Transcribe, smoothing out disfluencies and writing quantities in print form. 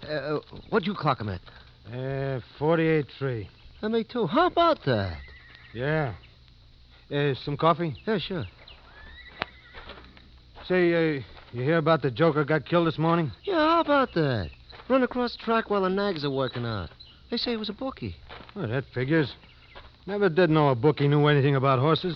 What'd you clock him at? 48.3. Me too. How about that? Yeah. Some coffee? Yeah, sure. Say, you hear about the Joker got killed this morning? Yeah, how about that? Run across the track while the nags are working out. They say it was a bookie. Well, that figures. Never did know a bookie knew anything about horses.